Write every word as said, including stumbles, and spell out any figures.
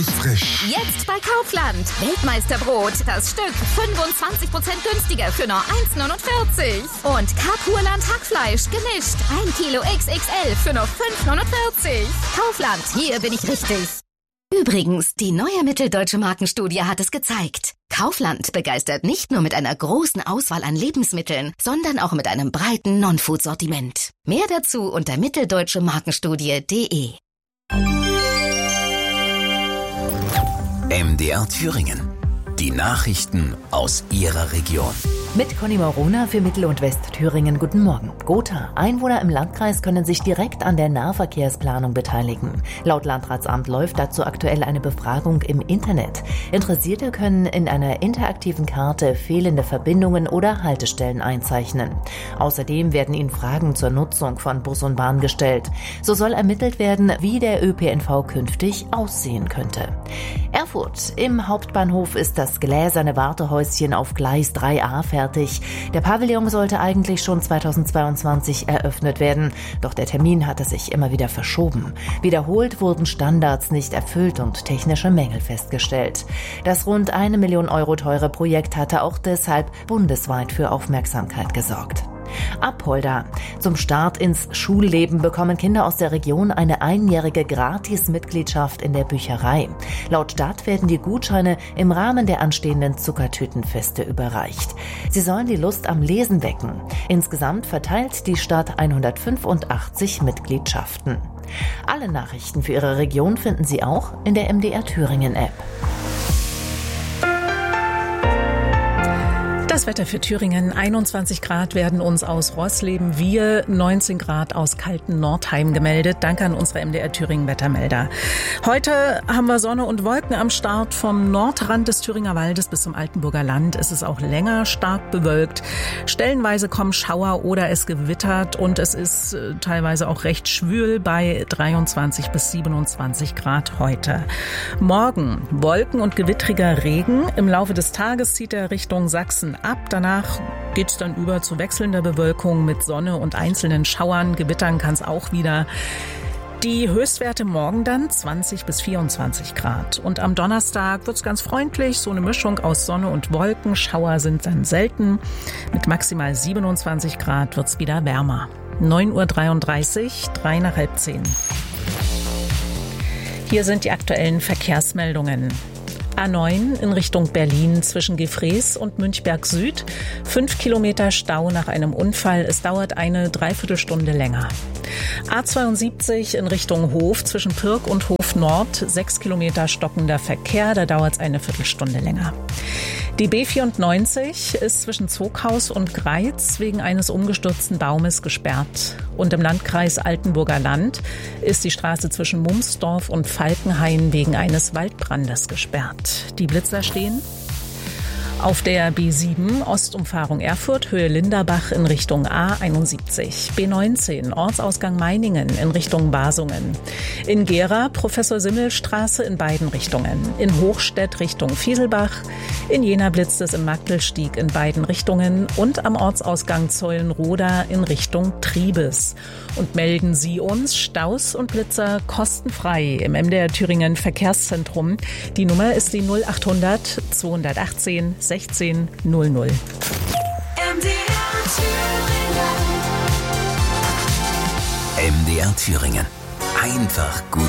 Frisch. Jetzt bei Kaufland. Weltmeisterbrot. Das Stück fünfundzwanzig Prozent günstiger für nur eins neunundvierzig. Und Kapurland Hackfleisch gemischt. ein Kilo X X L für nur fünf neunundvierzig. Kaufland, hier bin ich richtig. Übrigens, die neue Mitteldeutsche Markenstudie hat es gezeigt. Kaufland begeistert nicht nur mit einer großen Auswahl an Lebensmitteln, sondern auch mit einem breiten Non-Food-Sortiment. Mehr dazu unter mitteldeutsche markenstudie punkt de. M D R Thüringen. Die Nachrichten aus Ihrer Region. Mit Conny Morona für Mittel- und Westthüringen. Guten Morgen. Gotha. Einwohner im Landkreis können sich direkt an der Nahverkehrsplanung beteiligen. Laut Landratsamt läuft dazu aktuell eine Befragung im Internet. Interessierte können in einer interaktiven Karte fehlende Verbindungen oder Haltestellen einzeichnen. Außerdem werden ihnen Fragen zur Nutzung von Bus und Bahn gestellt. So soll ermittelt werden, wie der Ö P N V künftig aussehen könnte. Erfurt. Im Hauptbahnhof ist das gläserne Wartehäuschen auf Gleis drei a fertig. Der Pavillon sollte eigentlich schon zweitausendzweiundzwanzig eröffnet werden, doch der Termin hatte sich immer wieder verschoben. Wiederholt wurden Standards nicht erfüllt und technische Mängel festgestellt. Das rund eine Million Euro teure Projekt hatte auch deshalb bundesweit für Aufmerksamkeit gesorgt. Apolda. Zum Start ins Schulleben bekommen Kinder aus der Region eine einjährige Gratis-Mitgliedschaft in der Bücherei. Laut Stadt werden die Gutscheine im Rahmen der anstehenden Zuckertütenfeste überreicht. Sie sollen die Lust am Lesen wecken. Insgesamt verteilt die Stadt hundertfünfundachtzig Mitgliedschaften. Alle Nachrichten für Ihre Region finden Sie auch in der M D R Thüringen App. Das Wetter für Thüringen, einundzwanzig Grad werden uns aus Roßleben, wir neunzehn Grad aus kalten Nordheim gemeldet. Danke an unsere M D R Thüringen Wettermelder. Heute haben wir Sonne und Wolken am Start. Vom Nordrand des Thüringer Waldes bis zum Altenburger Land ist es auch länger stark bewölkt. Stellenweise kommen Schauer oder es gewittert und es ist äh, teilweise auch recht schwül bei dreiundzwanzig bis siebenundzwanzig Grad heute. Morgen Wolken und gewittriger Regen. Im Laufe des Tages zieht er Richtung Sachsen ab. Danach geht es dann über zu wechselnder Bewölkung mit Sonne und einzelnen Schauern. Gewittern kann es auch wieder. Die Höchstwerte morgen dann zwanzig bis vierundzwanzig Grad. Und am Donnerstag wird es ganz freundlich, so eine Mischung aus Sonne und Wolken. Schauer sind dann selten. Mit maximal siebenundzwanzig Grad wird es wieder wärmer. neun Uhr dreiunddreißig, drei nach halb zehn. Hier sind die aktuellen Verkehrsmeldungen. A neun in Richtung Berlin zwischen Gefrees und Münchberg Süd. Fünf Kilometer Stau nach einem Unfall. Es dauert eine Dreiviertelstunde länger. A zweiundsiebzig in Richtung Hof zwischen Pirk und Hof Nord. Sechs Kilometer stockender Verkehr. Da dauert es eine Viertelstunde länger. Die B vierundneunzig ist zwischen Zoghaus und Greiz wegen eines umgestürzten Baumes gesperrt. Und im Landkreis Altenburger Land ist die Straße zwischen Mumsdorf und Falkenhain wegen eines Waldbrandes gesperrt. Die Blitzer stehen auf der B sieben Ostumfahrung Erfurt, Höhe Linderbach in Richtung A einundsiebzig. B neunzehn Ortsausgang Meiningen in Richtung Basungen. In Gera Professor-Simmel-Straße in beiden Richtungen. In Hochstedt Richtung Fieselbach. In Jena blitzt es im Magdelstieg in beiden Richtungen. Und am Ortsausgang Zeulenroda in Richtung Triebes. Und melden Sie uns Staus und Blitzer kostenfrei im M D R Thüringen Verkehrszentrum. Die Nummer ist die null achthundert zweihundertachtzehn sechzehn null null. M D R Thüringen. M D R Thüringen. Einfach gut